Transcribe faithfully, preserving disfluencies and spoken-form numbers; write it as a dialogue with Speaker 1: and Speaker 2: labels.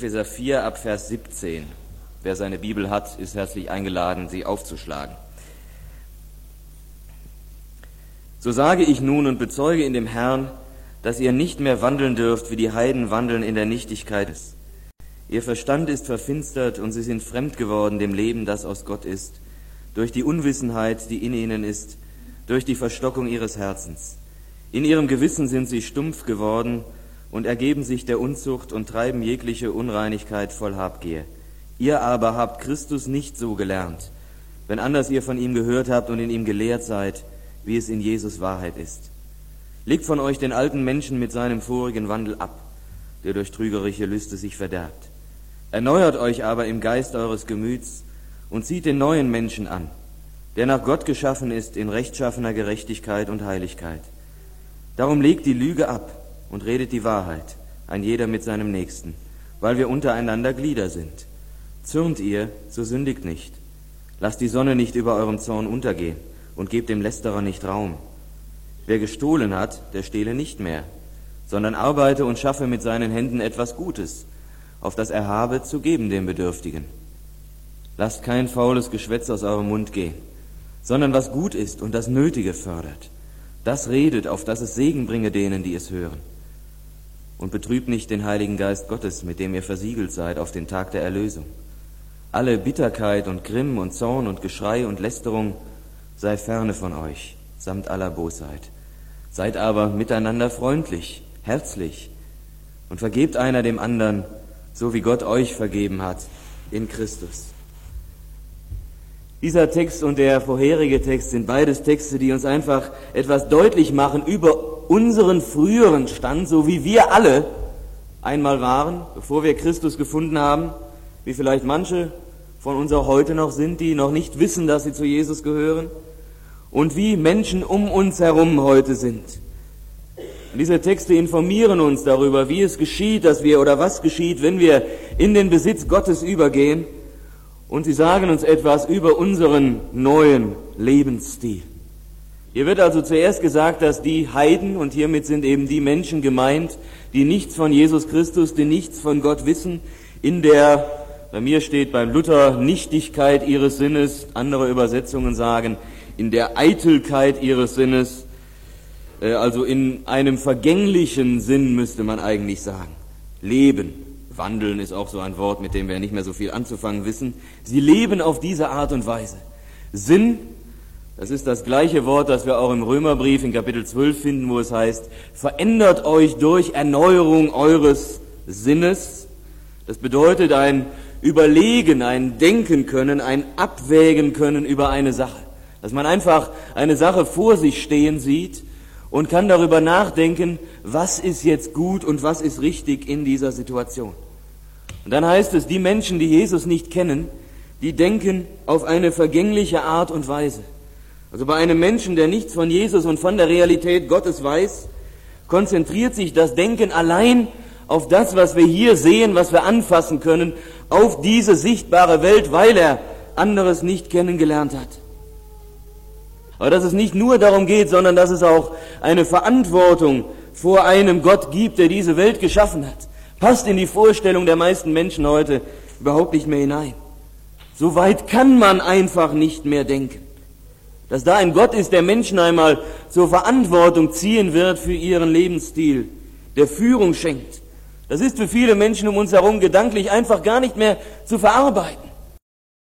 Speaker 1: Epheser vier ab Vers siebzehn. Wer seine Bibel hat, ist herzlich eingeladen, sie aufzuschlagen. So sage ich nun und bezeuge in dem Herrn, dass ihr nicht mehr wandeln dürft, wie die Heiden wandeln in der Nichtigkeit. Ihr Verstand ist verfinstert und sie sind fremd geworden dem Leben, das aus Gott ist, durch die Unwissenheit, die in ihnen ist, durch die Verstockung ihres Herzens. In ihrem Gewissen sind sie stumpf geworden und ergeben sich der Unzucht und treiben jegliche Unreinigkeit voll Habgier. Ihr aber habt Christus nicht so gelernt, wenn anders ihr von ihm gehört habt und in ihm gelehrt seid, wie es in Jesus Wahrheit ist. Legt von euch den alten Menschen mit seinem vorigen Wandel ab, der durch trügerische Lüste sich verderbt. Erneuert euch aber im Geist eures Gemüts und zieht den neuen Menschen an, der nach Gott geschaffen ist in rechtschaffener Gerechtigkeit und Heiligkeit. Darum legt die Lüge ab und redet die Wahrheit, ein jeder mit seinem Nächsten, weil wir untereinander Glieder sind. Zürnt ihr, so sündigt nicht. Lasst die Sonne nicht über eurem Zorn untergehen und gebt dem Lästerer nicht Raum. Wer gestohlen hat, der stehle nicht mehr, sondern arbeite und schaffe mit seinen Händen etwas Gutes, auf das er habe, zu geben dem Bedürftigen. Lasst kein faules Geschwätz aus eurem Mund gehen, sondern was gut ist und das Nötige fördert. Das redet, auf dass es Segen bringe denen, die es hören. Und betrübt nicht den Heiligen Geist Gottes, mit dem ihr versiegelt seid auf den Tag der Erlösung. Alle Bitterkeit und Grimm und Zorn und Geschrei und Lästerung sei ferne von euch, samt aller Bosheit. Seid aber miteinander freundlich, herzlich und vergebt einer dem anderen, so wie Gott euch vergeben hat in Christus. Dieser Text und der vorherige Text sind beides Texte, die uns einfach etwas deutlich machen über unseren früheren Stand, so wie wir alle einmal waren, bevor wir Christus gefunden haben, wie vielleicht manche von uns auch heute noch sind, die noch nicht wissen, dass sie zu Jesus gehören, und wie Menschen um uns herum heute sind. Und diese Texte informieren uns darüber, wie es geschieht, dass wir oder was geschieht, wenn wir in den Besitz Gottes übergehen. Und sie sagen uns etwas über unseren neuen Lebensstil. Hier wird also zuerst gesagt, dass die Heiden, und hiermit sind eben die Menschen gemeint, die nichts von Jesus Christus, die nichts von Gott wissen, in der, bei mir steht beim Luther, Nichtigkeit ihres Sinnes, andere Übersetzungen sagen, in der Eitelkeit ihres Sinnes, also in einem vergänglichen Sinn müsste man eigentlich sagen, leben. Wandeln ist auch so ein Wort, mit dem wir nicht mehr so viel anzufangen wissen. Sie leben auf diese Art und Weise. Sinn, das ist das gleiche Wort, das wir auch im Römerbrief in Kapitel zwölf finden, wo es heißt, verändert euch durch Erneuerung eures Sinnes. Das bedeutet ein Überlegen, ein Denken können, ein Abwägen können über eine Sache. Dass man einfach eine Sache vor sich stehen sieht und kann darüber nachdenken, was ist jetzt gut und was ist richtig in dieser Situation. Und dann heißt es, die Menschen, die Jesus nicht kennen, die denken auf eine vergängliche Art und Weise. Also bei einem Menschen, der nichts von Jesus und von der Realität Gottes weiß, konzentriert sich das Denken allein auf das, was wir hier sehen, was wir anfassen können, auf diese sichtbare Welt, weil er anderes nicht kennengelernt hat. Aber dass es nicht nur darum geht, sondern dass es auch eine Verantwortung vor einem Gott gibt, der diese Welt geschaffen hat, passt in die Vorstellung der meisten Menschen heute überhaupt nicht mehr hinein. So weit kann man einfach nicht mehr denken. Dass da ein Gott ist, der Menschen einmal zur Verantwortung ziehen wird für ihren Lebensstil, der Führung schenkt. Das ist für viele Menschen um uns herum gedanklich einfach gar nicht mehr zu verarbeiten.